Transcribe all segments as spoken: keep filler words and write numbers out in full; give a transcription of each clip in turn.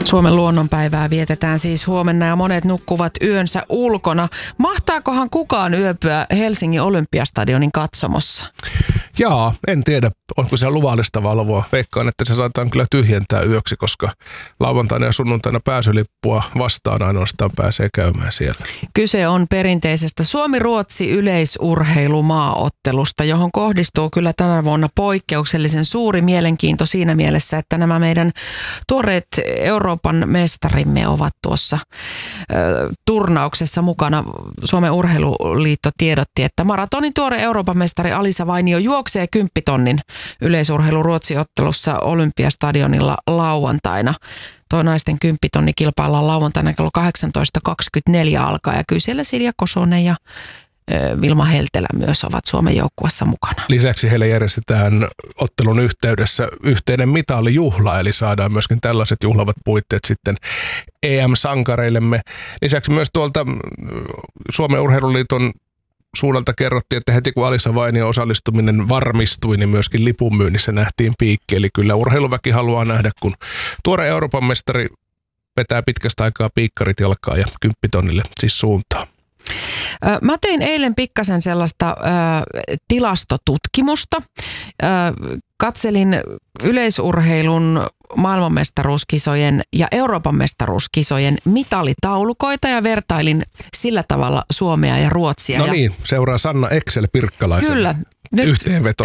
Suomen luonnonpäivää vietetään siis huomenna ja monet nukkuvat yönsä ulkona. Mahtaakohan kukaan yöpyä Helsingin Olympiastadionin katsomossa? Jaa, en tiedä, onko se luvallista valvoa. Veikkaan, että se saattaa kyllä tyhjentää yöksi, koska lauantaina ja sunnuntaina pääsylippua vastaan ainoastaan pääsee käymään siellä. Kyse on perinteisestä Suomi-Ruotsi yleisurheilumaaottelusta, johon kohdistuu kyllä tänä vuonna poikkeuksellisen suuri mielenkiinto siinä mielessä, että nämä meidän tuoreet Euroopan mestarimme ovat tuossa ö, turnauksessa mukana. Suomen Urheiluliitto tiedotti, että maratonin tuore Euroopan mestari Alisa Vainio juoksee kymppitonnin yleisurheilu Ruotsi-ottelussa Olympiastadionilla lauantaina. Tuo naisten kymppitonni kilpaillaan lauantaina kello kahdeksantoista kaksikymmentäneljä alkaa ja kyllä siellä Silja Kosonen ja Vilma Heltelä myös ovat Suomen joukkueessa mukana. Lisäksi heille järjestetään ottelun yhteydessä yhteinen mitalijuhla, eli saadaan myöskin tällaiset juhlavat puitteet sitten E M-sankareillemme. Lisäksi myös tuolta Suomen Urheiluliiton suunnalta kerrottiin, että heti kun Alisa Vainion osallistuminen varmistui, niin myöskin lipunmyynnissä nähtiin piikki. Eli kyllä urheiluväki haluaa nähdä, kun tuore Euroopan mestari vetää pitkästä aikaa piikkarit jalkaa ja kymppitonnille siis suuntaan. Mä tein eilen pikkasen sellaista ö, tilastotutkimusta. Ö, katselin yleisurheilun maailmanmestaruuskisojen ja Euroopan mestaruuskisojen mitalitaulukoita ja vertailin sillä tavalla Suomea ja Ruotsia. No niin, seuraa Sanna Excel-Pirkkalaisen Kyllä, nyt. yhteenveto.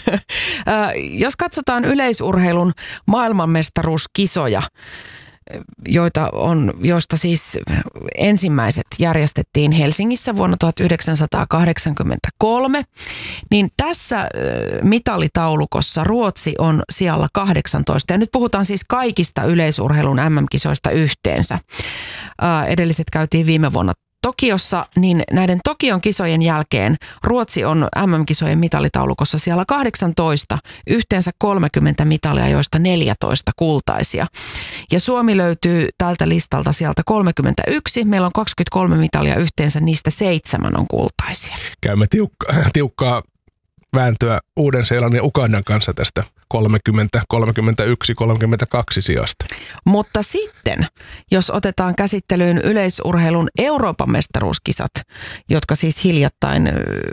Jos katsotaan yleisurheilun maailmanmestaruuskisoja, joita on, joista siis ensimmäiset järjestettiin Helsingissä vuonna tuhatyhdeksänsataakahdeksankymmentäkolme, niin tässä mitalitaulukossa Ruotsi on sijalla kahdeksantoista. Ja nyt puhutaan siis kaikista yleisurheilun M M-kisoista yhteensä. Edelliset käytiin viime vuonna Tokiossa, niin näiden Tokion kisojen jälkeen Ruotsi on M M-kisojen mitalitaulukossa siellä kahdeksantoista, yhteensä kolmekymmentä mitalia, joista neljätoista kultaisia. Ja Suomi löytyy tältä listalta sieltä kolmekymmentäyksi, meillä on kaksikymmentäkolme mitalia, yhteensä niistä seitsemän on kultaisia. Käymme tiukka, tiukkaa vääntöä Uuden-Seelannin ja Ugandan kanssa tästä kolmekymmentä, kolmekymmentäyksi, kolmekymmentäkaksi sijasta. Mutta sitten, jos otetaan käsittelyyn yleisurheilun Euroopan mestaruuskisat, jotka siis hiljattain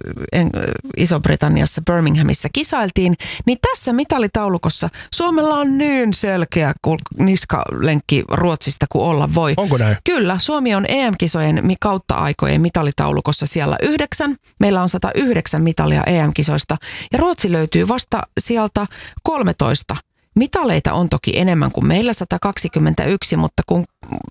Iso-Britanniassa Birminghamissa kisailtiin, niin tässä mitalitaulukossa Suomella on niin selkeä niskalenkki Ruotsista kuin olla voi. Onko näin? Kyllä, Suomi on E M-kisojen kautta aikojen mitalitaulukossa siellä yhdeksän. Meillä on sata yhdeksän mitalia E M-kisoista ja Ruotsi löytyy vasta sieltä kolmetoista. Mitaleita on toki enemmän kuin meillä sata kaksikymmentäyksi, mutta kun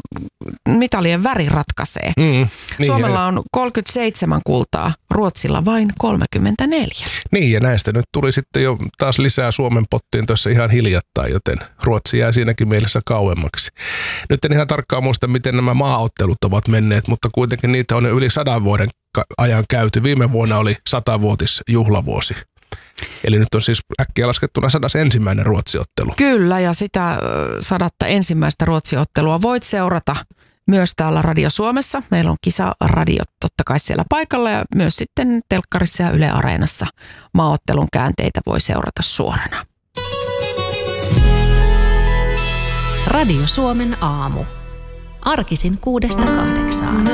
mitalien väri ratkaisee. Mm, niin Suomella on kolmekymmentäseitsemän kultaa, Ruotsilla vain kolmekymmentäneljä. Niin, ja näistä nyt tuli sitten jo taas lisää Suomen pottiin tuossa ihan hiljattain, joten Ruotsi jää siinäkin mielessä kauemmaksi. Nyt en ihan tarkkaan muista, miten nämä maaottelut ovat menneet, mutta kuitenkin niitä on yli sadan vuoden ajan käyty. Viime vuonna oli satavuotisjuhlavuosi. Eli nyt on siis äkkiä laskettuna sadas ensimmäinen Ruotsiottelu. Kyllä, ja sitä sadatta ensimmäistä Ruotsiottelua voit seurata myös täällä Radio Suomessa. Meillä on kisaradiot totta kai siellä paikalla ja myös sitten telkkarissa ja Yle Areenassa maaottelun käänteitä voi seurata suorana. Radio Suomen aamu. Arkisin kuudesta kahdeksaan.